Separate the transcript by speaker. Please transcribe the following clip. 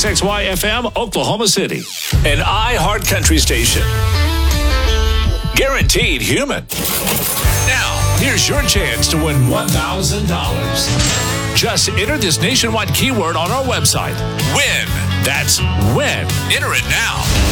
Speaker 1: KXXY-FM, Oklahoma City.
Speaker 2: An iHeart Country station. Guaranteed human. Now, here's your chance to win $1,000. Just enter this nationwide keyword on our website. WIN. That's WIN. Enter it now.